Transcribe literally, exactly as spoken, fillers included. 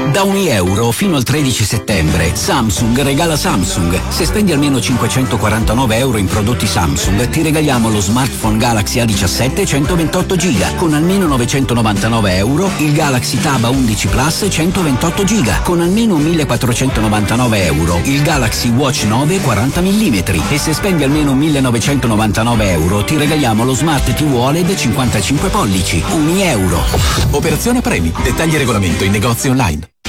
Da ogni euro fino al tredici settembre Samsung regala Samsung. Se spendi almeno cinquecentoquarantanove euro in prodotti Samsung ti regaliamo lo smartphone Galaxy A diciassette centoventotto giga. Con almeno novecentonovantanove euro il Galaxy Tab A undici Plus centoventotto giga. Con almeno millequattrocentonovantanove euro il Galaxy Watch nove quaranta millimetri. E se spendi almeno millenovecentonovantanove euro ti regaliamo lo Smart T V O L E D cinquantacinque pollici. Ogni euro. Operazione premi. Dettagli e regolamento in negozi online.